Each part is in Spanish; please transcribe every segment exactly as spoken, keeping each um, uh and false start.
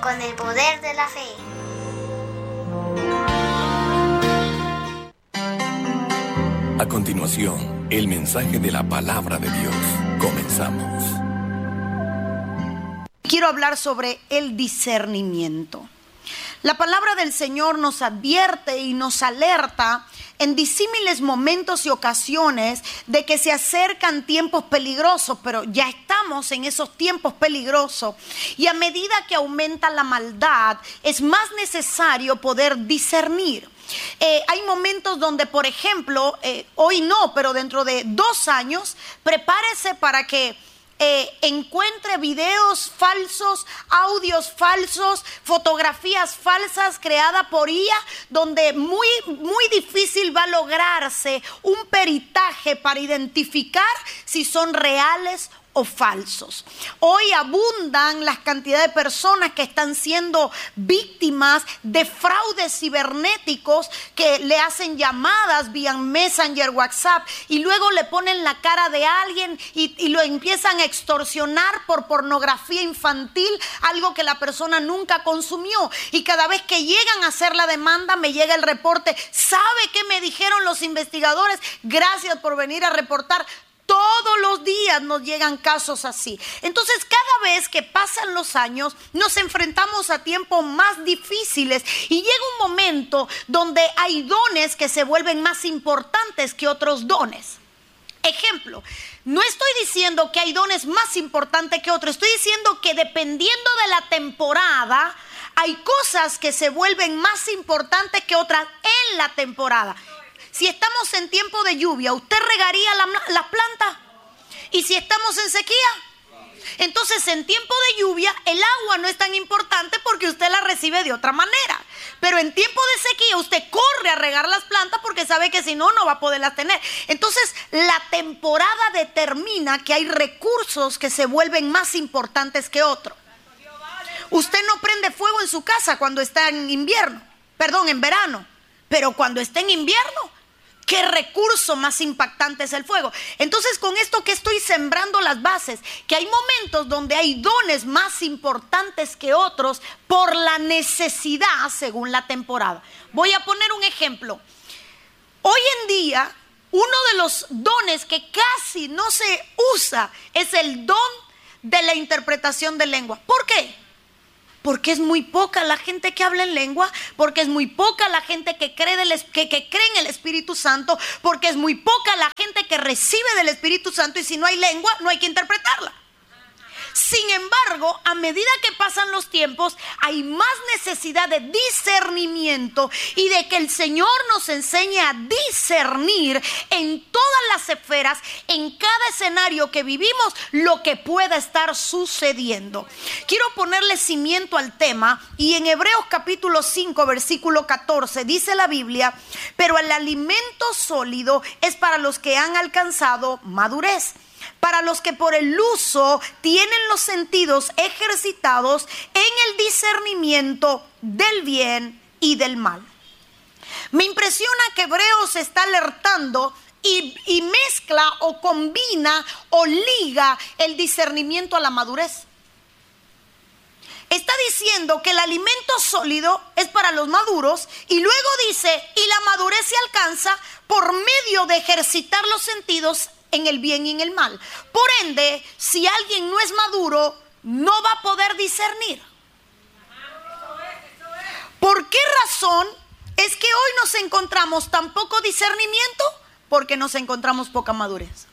con el poder de la fe. A continuación, el mensaje de la palabra de Dios. Comenzamos. Quiero hablar sobre el discernimiento. La palabra del Señor nos advierte y nos alerta en disímiles momentos y ocasiones de que se acercan tiempos peligrosos, pero ya estamos en esos tiempos peligrosos, y a medida que aumenta la maldad es más necesario poder discernir. Eh, hay momentos donde, por ejemplo, eh, hoy no, pero dentro de dos años, prepárese para que Eh, encuentre videos falsos, audios falsos, fotografías falsas creadas por I A, donde muy, muy difícil va a lograrse un peritaje para identificar si son reales o falsos. Hoy abundan las cantidades de personas que están siendo víctimas de fraudes cibernéticos, que le hacen llamadas vía Messenger, WhatsApp, y luego le ponen la cara de alguien y, y lo empiezan a extorsionar por pornografía infantil, algo que la persona nunca consumió. Y cada vez que llegan a hacer la demanda, me llega el reporte. ¿Sabe qué me dijeron los investigadores? Gracias por venir a reportar. Todos los días nos llegan casos así. Entonces, cada vez que pasan los años, nos enfrentamos a tiempos más difíciles, y llega un momento donde hay dones que se vuelven más importantes que otros dones. Ejemplo, no estoy diciendo que hay dones más importantes que otros, estoy diciendo que dependiendo de la temporada, hay cosas que se vuelven más importantes que otras en la temporada. Si estamos en tiempo de lluvia, ¿usted regaría la, las plantas? ¿Y si estamos en sequía? Entonces, en tiempo de lluvia, el agua no es tan importante porque usted la recibe de otra manera. Pero en tiempo de sequía, usted corre a regar las plantas porque sabe que si no, no va a poderlas tener. Entonces, la temporada determina que hay recursos que se vuelven más importantes que otros. Usted no prende fuego en su casa cuando está en invierno, perdón, en verano. Pero cuando está en invierno, ¿qué recurso más impactante es el fuego? Entonces, con esto que estoy sembrando las bases, que hay momentos donde hay dones más importantes que otros por la necesidad según la temporada. Voy a poner un ejemplo. Hoy en día, uno de los dones que casi no se usa es el don de la interpretación de lengua. ¿Por qué? Porque es muy poca la gente que habla en lengua, porque es muy poca la gente que cree, del, que, que cree en el Espíritu Santo, porque es muy poca la gente que recibe del Espíritu Santo, y si no hay lengua, no hay que interpretarla. Sin embargo, a medida que pasan los tiempos, hay más necesidad de discernimiento y de que el Señor nos enseñe a discernir en todas las esferas, en cada escenario que vivimos, lo que pueda estar sucediendo. Quiero ponerle cimiento al tema, y en Hebreos capítulo cinco, versículo catorce, dice la Biblia: pero el alimento sólido es para los que han alcanzado madurez, para los que por el uso tienen los sentidos ejercitados en el discernimiento del bien y del mal. Me impresiona que Hebreos está alertando y, y mezcla o combina o liga el discernimiento a la madurez. Está diciendo que el alimento sólido es para los maduros, y luego dice, y la madurez se alcanza por medio de ejercitar los sentidos en el bien y en el mal. Por ende, si alguien no es maduro, no va a poder discernir. ¿Por qué razón es que hoy nos encontramos tan poco discernimiento? Porque nos encontramos poca madurez.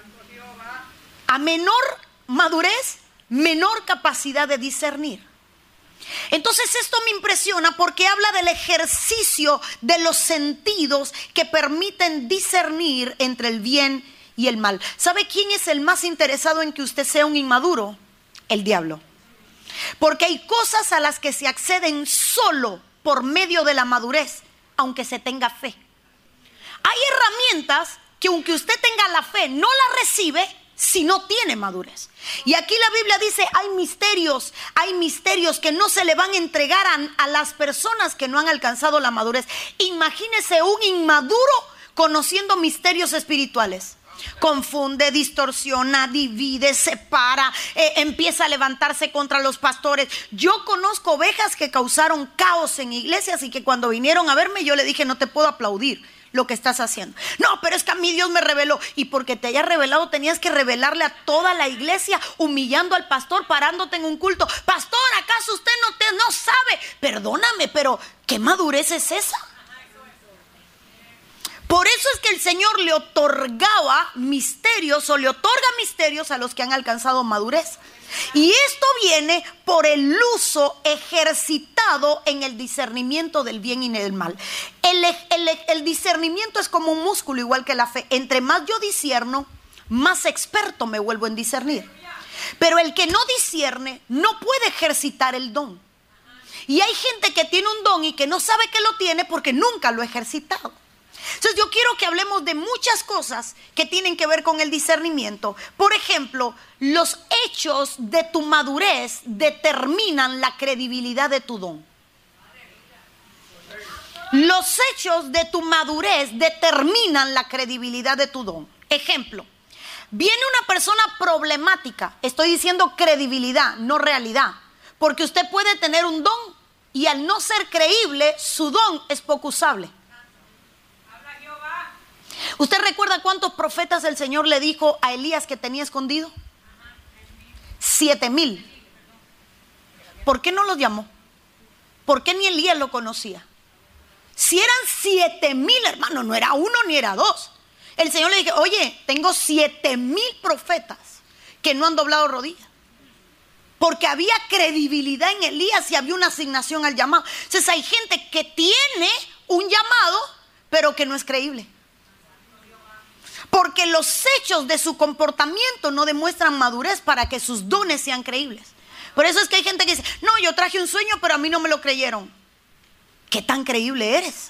A menor madurez, menor capacidad de discernir. Entonces esto me impresiona porque habla del ejercicio de los sentidos que permiten discernir entre el bien y el mal. ¿Sabe quién es el más interesado en que usted sea un inmaduro? El diablo. Porque hay cosas a las que se acceden solo por medio de la madurez, aunque se tenga fe. Hay herramientas que aunque usted tenga la fe, no la recibe si no tiene madurez. Y aquí la Biblia dice, hay misterios, hay misterios que no se le van a entregar a, a las personas que no han alcanzado la madurez. Imagínese un inmaduro conociendo misterios espirituales. Confunde, distorsiona, divide, separa, eh, empieza a levantarse contra los pastores. Yo conozco ovejas que causaron caos en iglesias y que cuando vinieron a verme yo le dije: no te puedo aplaudir lo que estás haciendo. No, pero es que a mí Dios me reveló. Y porque te haya revelado tenías que revelarle a toda la iglesia, humillando al pastor, parándote en un culto. Pastor, ¿acaso usted no, te, no sabe? Perdóname, pero ¿qué madurez es esa? Por eso es que el Señor le otorgaba misterios o le otorga misterios a los que han alcanzado madurez. Y esto viene por el uso ejercitado en el discernimiento del bien y del mal. El, el, el discernimiento es como un músculo, igual que la fe. Entre más yo discierno, más experto me vuelvo en discernir. Pero el que no discierne no puede ejercitar el don. Y hay gente que tiene un don y que no sabe que lo tiene porque nunca lo ha ejercitado. Entonces yo quiero que hablemos de muchas cosas que tienen que ver con el discernimiento. Por ejemplo, los hechos de tu madurez determinan la credibilidad de tu don. Los hechos de tu madurez determinan la credibilidad de tu don. Ejemplo, viene una persona problemática. Estoy diciendo credibilidad, no realidad. Porque usted puede tener un don y al no ser creíble, su don es poco usable. ¿Usted recuerda cuántos profetas el Señor le dijo a Elías que tenía escondido? Siete mil. ¿Por qué no los llamó? ¿Por qué ni Elías lo conocía? Si eran siete mil, hermano, no era uno ni era dos. El Señor le dijo: oye, tengo siete mil profetas que no han doblado rodillas. Porque había credibilidad en Elías y había una asignación al llamado. Entonces hay gente que tiene un llamado, pero que no es creíble. Porque los hechos de su comportamiento no demuestran madurez para que sus dones sean creíbles. Por eso es que hay gente que dice: no, yo traje un sueño, pero a mí no me lo creyeron. ¿Qué tan creíble eres?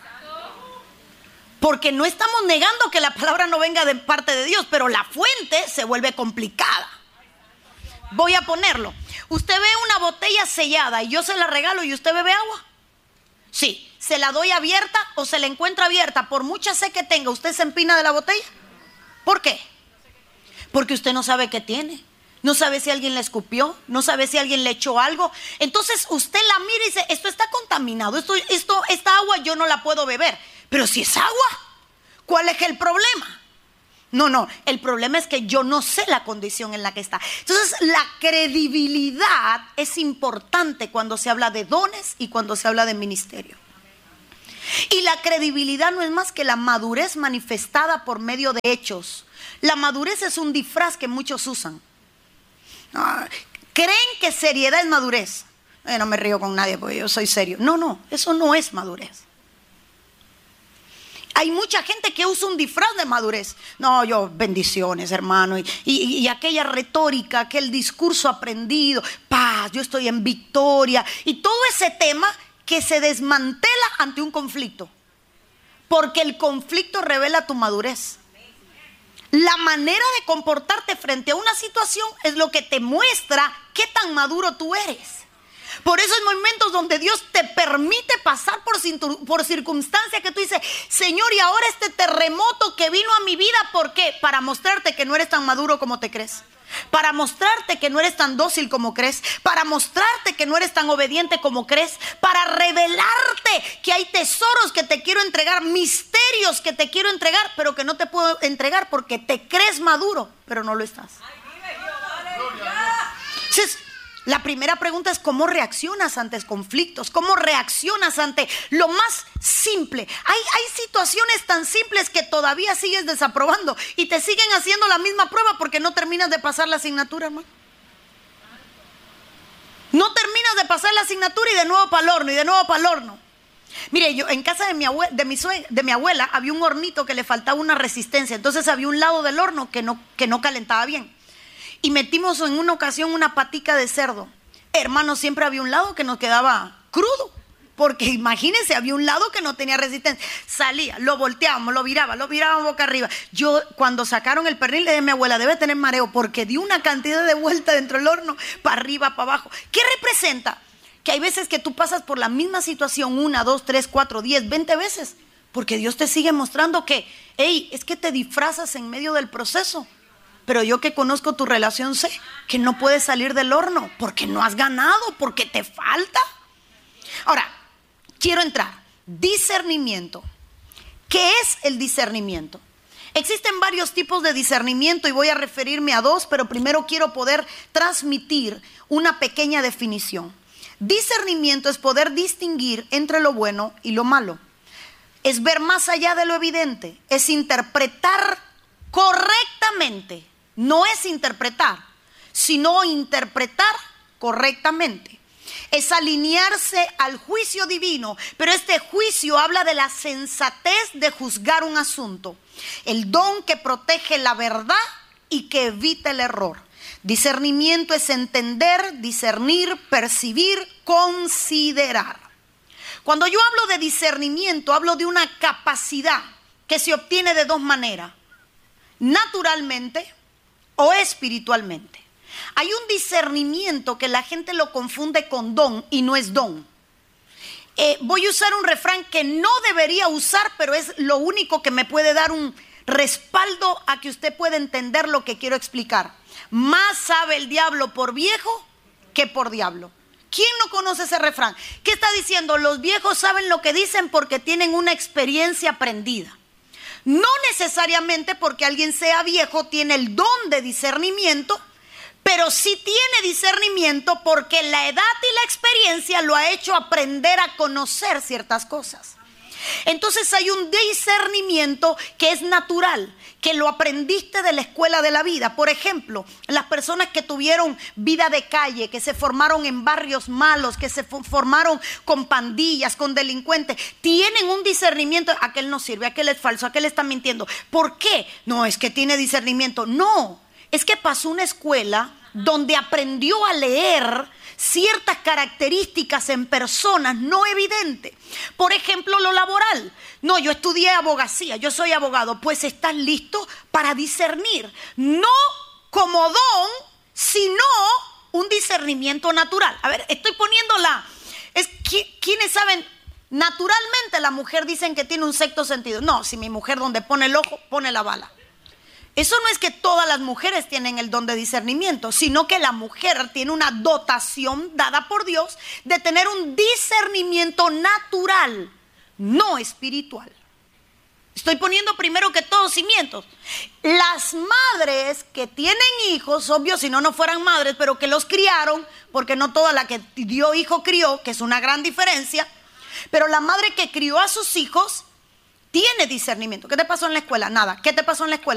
Porque no estamos negando que la palabra no venga de parte de Dios, pero la fuente se vuelve complicada. Voy a ponerlo. Usted ve una botella sellada y yo se la regalo y usted bebe agua. Sí. ¿Se la doy abierta o se la encuentra abierta? Por mucha sed que tenga, ¿usted se empina de la botella? ¿Por qué? Porque usted no sabe qué tiene. No sabe si alguien le escupió, no sabe si alguien le echó algo. Entonces usted la mira y dice: esto está contaminado, esto, esto, esta agua yo no la puedo beber. Pero si es agua, ¿cuál es el problema? No, no, el problema es que yo no sé la condición en la que está. Entonces la credibilidad es importante cuando se habla de dones y cuando se habla de ministerio. Y la credibilidad no es más que la madurez manifestada por medio de hechos. La madurez es un disfraz que muchos usan. Ah, creen que seriedad es madurez. Eh, no me río con nadie porque yo soy serio. No, no, eso no es madurez. Hay mucha gente que usa un disfraz de madurez. No, yo, bendiciones, hermano. Y, y, y aquella retórica, aquel discurso aprendido. Paz, yo estoy en victoria. Y todo ese tema que se desmantela ante un conflicto. Porque el conflicto revela tu madurez. La manera de comportarte frente a una situación es lo que te muestra qué tan maduro tú eres. Por eso hay momentos donde Dios te permite pasar por, por circunstancias que tú dices: Señor, y ahora este terremoto que vino a mi vida, ¿por qué? Para mostrarte que no eres tan maduro como te crees. Para mostrarte que no eres tan dócil como crees. Para mostrarte que no eres tan obediente como crees. Para revelarte que hay tesoros que te quiero entregar, misterios que te quiero entregar, pero que no te puedo entregar porque te crees maduro, pero no lo estás. Entonces, la primera pregunta es: ¿cómo reaccionas ante conflictos? ¿Cómo reaccionas ante lo más simple? Hay, hay situaciones tan simples que todavía sigues desaprobando y te siguen haciendo la misma prueba porque no terminas de pasar la asignatura, hermano. No terminas de pasar la asignatura y de nuevo para el horno y de nuevo para el horno. Mire, yo en casa de mi, abue- de, mi sue- de mi abuela había un hornito que le faltaba una resistencia. Entonces había un lado del horno que no, que no calentaba bien. Y metimos en una ocasión una patica de cerdo. Hermano, siempre había un lado que nos quedaba crudo. Porque imagínense, había un lado que no tenía resistencia. Salía, lo volteábamos, lo viraba, lo virábamos boca arriba. Yo, cuando sacaron el pernil, le dije a mi abuela: debe tener mareo, porque dio una cantidad de vueltas dentro del horno, para arriba, para abajo. ¿Qué representa? Que hay veces que tú pasas por la misma situación una, dos, tres, cuatro, diez, veinte veces, Porque Dios te sigue mostrando que, hey, es que te disfrazas en medio del proceso. Pero yo que conozco tu relación sé que no puedes salir del horno porque no has ganado, porque te falta. Ahora, quiero entrar. Discernimiento. ¿Qué es el discernimiento? Existen varios tipos de discernimiento y voy a referirme a dos, pero primero quiero poder transmitir una pequeña definición. Discernimiento es poder distinguir entre lo bueno y lo malo. Es ver más allá de lo evidente, es interpretar correctamente. No es interpretar, sino interpretar correctamente. Es alinearse al juicio divino, pero este juicio habla de la sensatez de juzgar un asunto. El don que protege la verdad y que evita el error. Discernimiento es entender, discernir, percibir, considerar. Cuando yo hablo de discernimiento, hablo de una capacidad que se obtiene de dos maneras, naturalmente o espiritualmente. Hay un discernimiento que la gente lo confunde con don y no es don. Eh, voy a usar un refrán que no debería usar, pero es lo único que me puede dar un respaldo a que usted pueda entender lo que quiero explicar. Más sabe el diablo por viejo que por diablo. ¿Quién no conoce ese refrán? ¿Qué está diciendo? Los viejos saben lo que dicen porque tienen una experiencia aprendida. No necesariamente porque alguien sea viejo tiene el don de discernimiento, pero sí tiene discernimiento porque la edad y la experiencia lo ha hecho aprender a conocer ciertas cosas. Entonces hay un discernimiento que es natural, que lo aprendiste de la escuela de la vida. Por ejemplo, las personas que tuvieron vida de calle, que se formaron en barrios malos, que se formaron con pandillas, con delincuentes, tienen un discernimiento. Aquel no sirve, aquel es falso, aquel está mintiendo. ¿Por qué? No, es que tiene discernimiento. No, es que pasó una escuela donde aprendió a leer ciertas características en personas no evidentes. Por ejemplo, lo laboral. No, yo estudié abogacía, yo soy abogado. Pues estás listo para discernir. No como don, sino un discernimiento natural. A ver, estoy poniéndola. Es, ¿quiénes saben? Naturalmente la mujer dicen que tiene un sexto sentido. No, si mi mujer donde pone el ojo, pone la bala. Eso no es que todas las mujeres tienen el don de discernimiento, sino que la mujer tiene una dotación dada por Dios de tener un discernimiento natural, no espiritual. Estoy poniendo primero que todo cimientos. Las madres que tienen hijos, obvio, si no, no fueran madres, pero que los criaron, porque no toda la que dio hijo crió, que es una gran diferencia, pero la madre que crió a sus hijos tiene discernimiento. ¿Qué te pasó en la escuela? Nada. ¿Qué te pasó en la escuela?